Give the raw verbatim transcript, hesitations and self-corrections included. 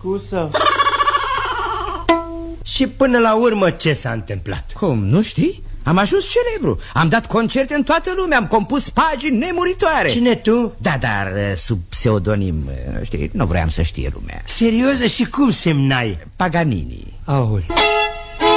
scuză. Și până la urmă ce s-a întâmplat? Cum, nu știi? Am ajuns celebru, am dat concerte în toată lumea, am compus pagini nemuritoare. Cine tu? Da, dar sub pseudonim, știi, nu vreau să știe lumea. Serios? Și cum semnai? Paganini. Aoleu.